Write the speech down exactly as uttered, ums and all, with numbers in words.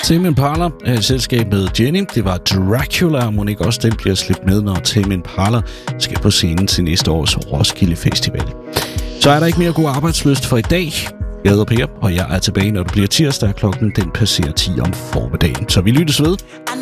Tame Impala er et selskab med Jenny. Det var Dracula, og må ikke også den bliver slidt med, når Tame Impala skal på scenen til næste års Roskilde Festival. Så er der ikke mere god arbejdsløst for i dag. Jeg hedder Per, og jeg er tilbage, når det bliver tirsdag. Klokken den passerer ti om formiddagen. Så vi lyttes ved.